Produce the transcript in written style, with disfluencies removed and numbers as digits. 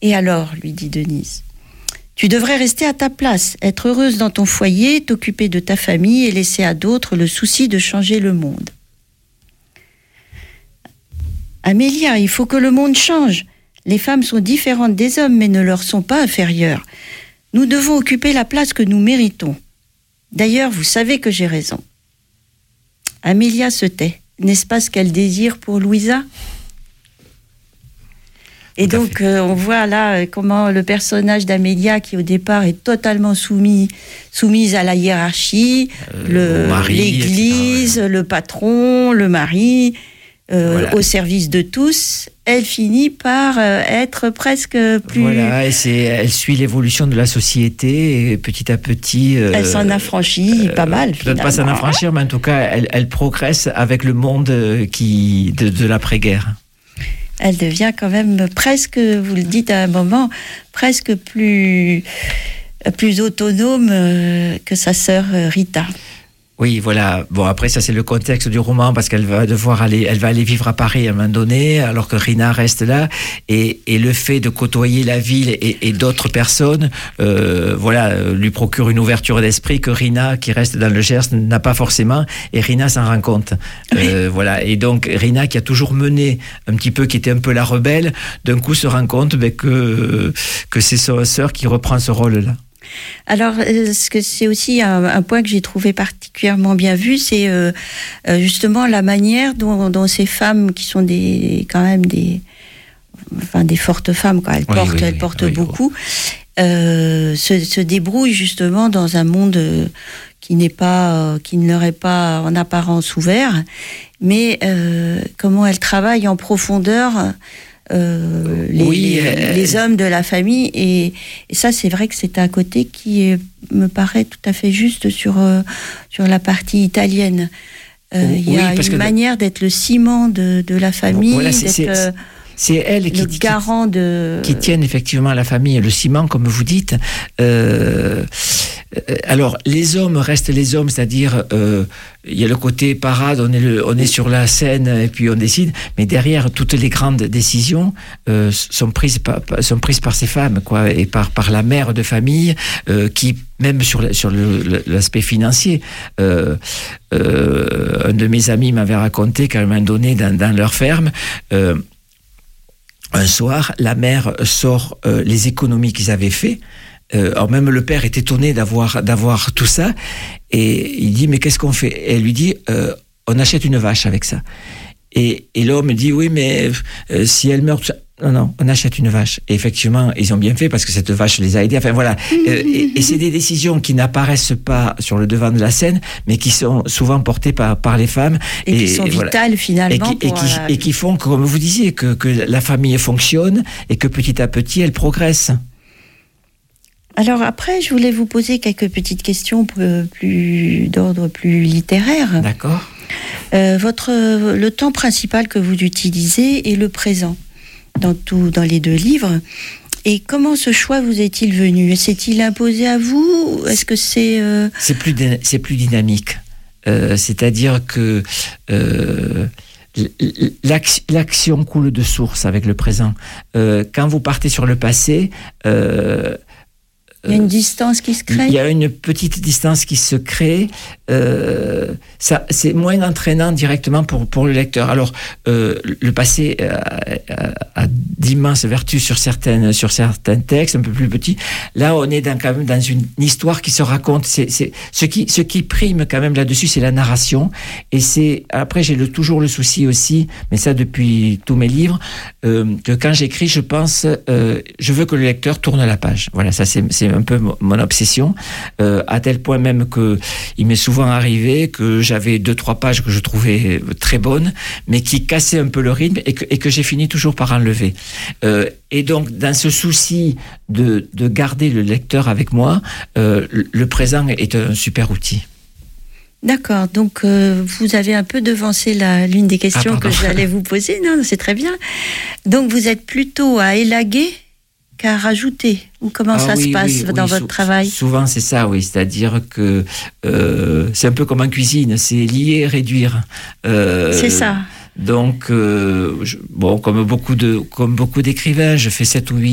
Et alors, lui dit Denise, tu devrais rester à ta place, être heureuse dans ton foyer, t'occuper de ta famille et laisser à d'autres le souci de changer le monde. Amélia, il faut que le monde change. Les femmes sont différentes des hommes, mais ne leur sont pas inférieures. Nous devons occuper la place que nous méritons. D'ailleurs, vous savez que j'ai raison. Amélia se tait. N'est-ce pas ce qu'elle désire pour Louisa ? Et donc, on voit là comment le personnage d'Amélia, qui au départ est totalement soumise à la hiérarchie, l'église, le patron, le mari, au service de tous, elle finit par être presque plus... Voilà, elle suit l'évolution de la société et petit à petit... elle s'en affranchit pas mal, peut-être pas s'en affranchir, mais en tout cas, elle progresse avec le monde de l'après-guerre. Elle devient quand même presque, vous le dites à un moment, presque plus autonome que sa sœur Rita. Oui, voilà. Bon, après, ça, c'est le contexte du roman, parce qu'elle va aller vivre à Paris à un moment donné, alors que Rina reste là. Et le fait de côtoyer la ville et d'autres personnes, lui procure une ouverture d'esprit que Rina, qui reste dans le Gers, n'a pas forcément. Et Rina s'en rend compte. Oui. Voilà. Et donc, Rina, qui a toujours mené un petit peu, qui était un peu la rebelle, d'un coup se rend compte que c'est sa sœur qui reprend ce rôle-là. Alors, ce que c'est aussi un point que j'ai trouvé particulièrement bien vu, c'est justement la manière dont ces femmes, qui sont des fortes femmes, quoi, elles portent beaucoup, se débrouillent justement dans un monde qui ne leur est pas en apparence ouvert, mais comment elles travaillent en profondeur. Les hommes de la famille, et ça, c'est vrai que c'est un côté qui me paraît tout à fait juste sur la partie italienne. Il y a une manière d'être le ciment de la famille, voilà, c'est elles qui tiennent effectivement la famille, le ciment, comme vous dites. Alors, les hommes restent les hommes, c'est-à-dire, il y a le côté parade, on est sur la scène et puis on décide, mais derrière, toutes les grandes décisions sont prises par ces femmes, quoi, et par la mère de famille, qui, même sur l'aspect financier, un de mes amis m'avait raconté qu'à un moment donné, dans leur ferme, un soir, la mère sort les économies qu'ils avaient fait. Alors même le père est étonné d'avoir tout ça, et il dit, mais qu'est-ce qu'on fait ? Et elle lui dit, on achète une vache avec ça. Et l'homme dit, oui, mais si elle meurt, non, on achète une vache. Et effectivement, ils ont bien fait, parce que cette vache les a aidés. Enfin voilà. Et c'est des décisions qui n'apparaissent pas sur le devant de la scène, mais qui sont souvent portées par les femmes. Et qui sont vitales, finalement. Et qui font, comme vous disiez, que la famille fonctionne et que petit à petit, elle progresse. Alors après, je voulais vous poser quelques petites questions d'ordre plus littéraire. D'accord. Le temps principal que vous utilisez est le présent dans les deux livres. Et comment ce choix vous est-il venu ? S'est-il imposé à vous ? Est-ce que c'est... C'est plus dynamique. C'est-à-dire que l'action coule de source avec le présent. Quand vous partez sur le passé... il y a une distance qui se crée. Il y a une petite distance qui se crée. Ça, c'est moins entraînant directement pour le lecteur. Alors, le passé a d'immenses vertus sur certains textes un peu plus petits. Là, on est quand même dans une histoire qui se raconte. C'est ce qui prime quand même là-dessus, c'est la narration. Et après, j'ai toujours le souci aussi, mais ça depuis tous mes livres, que quand j'écris, je pense, je veux que le lecteur tourne la page. Voilà, ça c'est un peu mon obsession, à tel point même que il m'est souvent arrivé que j'avais 2-3 pages que je trouvais très bonnes, mais qui cassaient un peu le rythme et que j'ai fini toujours par enlever. Et donc, dans ce souci de garder le lecteur avec moi, le présent est un super outil. D'accord, donc vous avez un peu devancé l'une des questions que j'allais vous poser. Non, c'est très bien. Donc vous êtes plutôt à élaguer qu'à rajouter, ou comment ça se passe dans votre travail ? Souvent c'est ça, oui, c'est-à-dire que c'est un peu comme en cuisine, c'est lier, réduire. C'est ça. Donc, comme beaucoup d'écrivains, je fais 7 ou 8